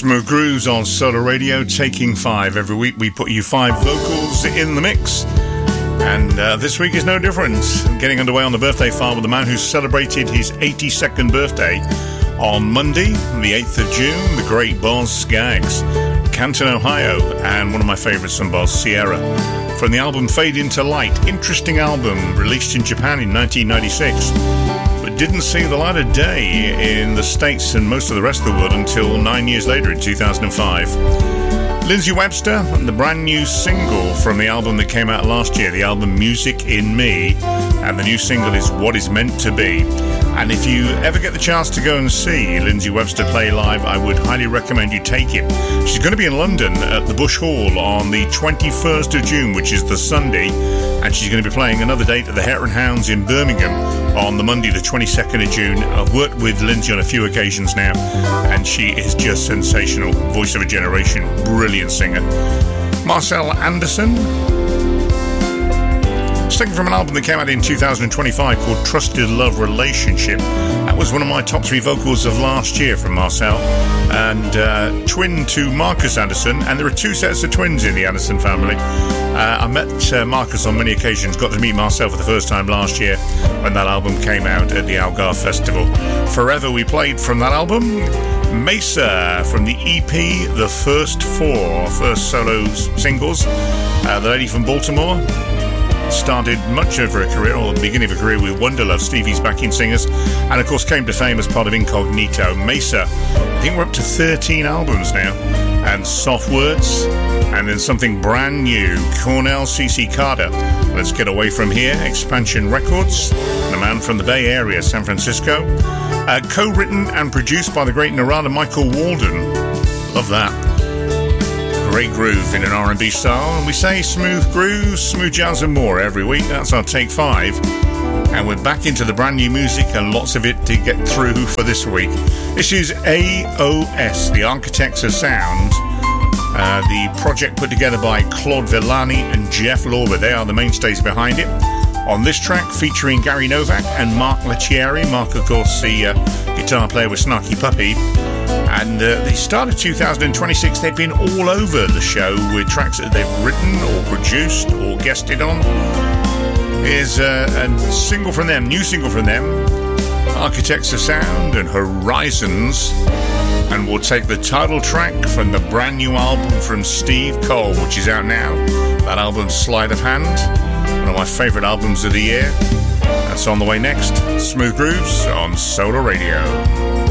Smooth Grooves on Solar Radio, taking 5. Every week we put you 5 vocals in the mix. And this week is no different. Getting underway on the birthday file with the man who celebrated his 82nd birthday on Monday, the 8th of June, the great Boz Scaggs, Canton, Ohio, and one of my favourites from Boz, Sierra. From the album Fade Into Light, interesting album released in Japan in 1996. But didn't see the light of day in the States and most of the rest of the world until 9 years later in 2005. Lindsey Webster, and the brand new single from the album that came out last year, the album Music in Me, and the new single is What Is Meant to Be. And if you ever get the chance to go and see Lindsey Webster play live, I would highly recommend you take it. She's going to be in London at the Bush Hall on the 21st of June, which is the Sunday, and she's going to be playing another date at the Hare and Hounds in Birmingham on the Monday, the 22nd of June. I've worked with Lindsey on a few occasions now, and she is just sensational. Voice of a generation, brilliant singer. Marcel Anderson, taken from an album that came out in 2025 called Trusted Love Relationship. That was one of my top 3 vocals of last year from Marcel, and twin to Marcus Anderson, and there are 2 sets of twins in the Anderson family. I met Marcus on many occasions, got to meet Marcel for the first time last year when that album came out at the Algarve Festival. Forever we played from that album. Mesa from the EP The First Four, first solo singles. The lady from Baltimore started much of her career, or the beginning of her career, with Wonderlove, Stevie's backing singers, and of course came to fame as part of Incognito. Mesa, I think we're up to 13 albums now, and Soft Words, and then something brand new, Cornell CC Carter, Let's Get Away From Here, Expansion Records, the man from the Bay Area, San Francisco, co-written and produced by the great Narada Michael Walden. Love that. Great groove in an R&B style, and we say smooth grooves, smooth jazz and more every week. That's our Take 5, and we're back into the brand new music and lots of it to get through for this week. This is AOS, the Architects of Sound, the project put together by Claude Villani and Jeff Lorber. They are the mainstays behind it. On this track, featuring Gary Novak and Mark Lettieri. Mark, of course, the guitar player with Snarky Puppy. And the start of 2026, they've been all over the show with tracks that they've written or produced or guested on. Here's a single from them, new single from them, Architects of Sound and Horizons. And we'll take the title track from the brand new album from Steve Cole, which is out now. That album's Sleight of Hand, one of my favourite albums of the year. That's on the way next. Smooth Grooves on Solar Radio.